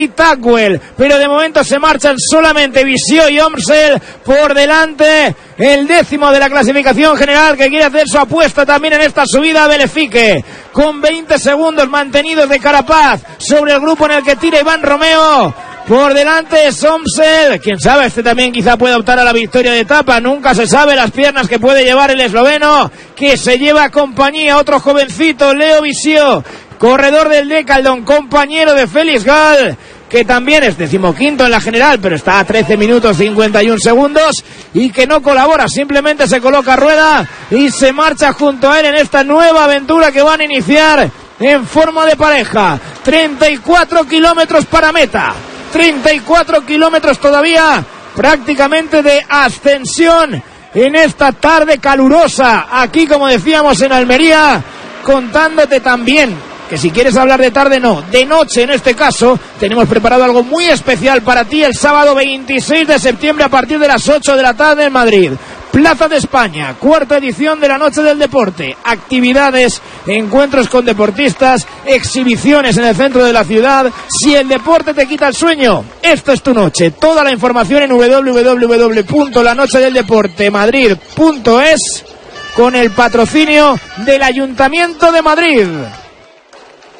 y Tackwell, pero de momento se marchan solamente Visio y Omsel por delante. El 10º de la clasificación general, que quiere hacer su apuesta también en esta subida a Belefique, con 20 segundos mantenidos de Carapaz sobre el grupo en el que tira Iván Romeo. Por delante es Omsel, quién sabe, este también quizá pueda optar a la victoria de etapa, nunca se sabe las piernas que puede llevar el esloveno, que se lleva compañía otro jovencito, Leo Visio, corredor del Decathlon, compañero de Félix Gall, que también es 15º en la general, pero está a 13 minutos 51 segundos y que no colabora, simplemente se coloca rueda y se marcha junto a él en esta nueva aventura que van a iniciar en forma de pareja. 34 kilómetros para meta, 34 kilómetros todavía prácticamente de ascensión en esta tarde calurosa, aquí como decíamos en Almería, contándote también que si quieres hablar de tarde, no, de noche en este caso, tenemos preparado algo muy especial para ti el sábado 26 de septiembre a partir de las 8 de la tarde en Madrid. Plaza de España, 4ª edición de la Noche del Deporte. Actividades, encuentros con deportistas, exhibiciones en el centro de la ciudad. Si el deporte te quita el sueño, esto es tu noche. Toda la información en www.lanochedeldeportemadrid.es con el patrocinio del Ayuntamiento de Madrid.